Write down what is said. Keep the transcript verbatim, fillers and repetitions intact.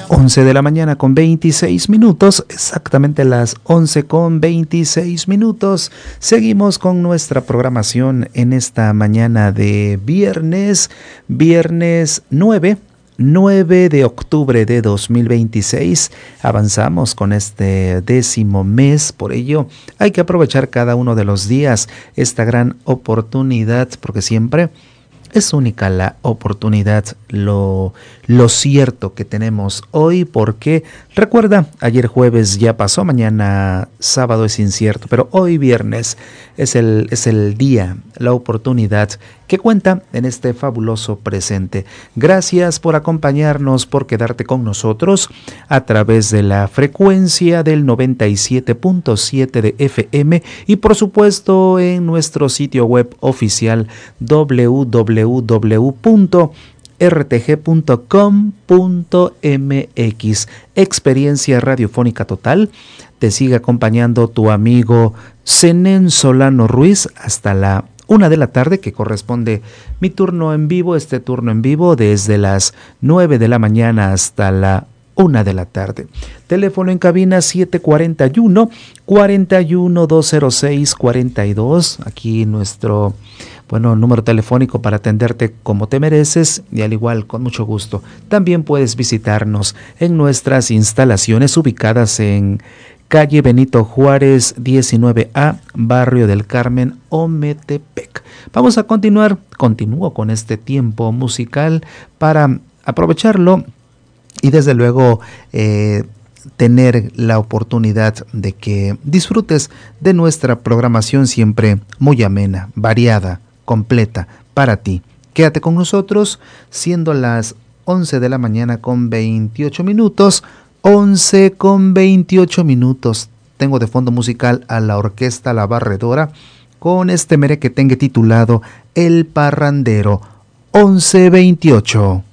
once de la mañana con veintiséis minutos, exactamente las once con veintiséis minutos. Seguimos con nuestra programación en esta mañana de viernes, viernes nueve de octubre de dos mil veintiséis. Avanzamos con este décimo mes, por ello hay que aprovechar cada uno de los días, esta gran oportunidad, porque siempre es única la oportunidad, lo, lo cierto que tenemos hoy, porque recuerda, ayer jueves ya pasó, mañana sábado es incierto, pero hoy viernes es el, es el día, la oportunidad que cuenta en este fabuloso presente. Gracias por acompañarnos, por quedarte con nosotros a través de la frecuencia del noventa y siete punto siete de F M y por supuesto en nuestro sitio web oficial doble u doble u doble u punto r t g punto com punto m x. Experiencia radiofónica total. Te sigue acompañando tu amigo Zenén Solano Ruiz hasta la una de la tarde, que corresponde mi turno en vivo, este turno en vivo desde las nueve de la mañana hasta la una de la tarde. Teléfono en cabina siete cuarenta y uno, cuarenta y uno, doscientos seis, cuarenta y dos. Aquí nuestro, bueno, número telefónico para atenderte como te mereces y al igual con mucho gusto. También puedes visitarnos en nuestras instalaciones ubicadas en calle Benito Juárez diecinueve A, Barrio del Carmen, Ometepec. Vamos a continuar, continúo con este tiempo musical para aprovecharlo y desde luego eh, tener la oportunidad de que disfrutes de nuestra programación siempre muy amena, variada, completa para ti. Quédate con nosotros, siendo las once de la mañana con veintiocho minutos, once con veintiocho minutos. Tengo de fondo musical a la orquesta La Barredora con este merequetengue titulado El Parrandero. Once veintiocho.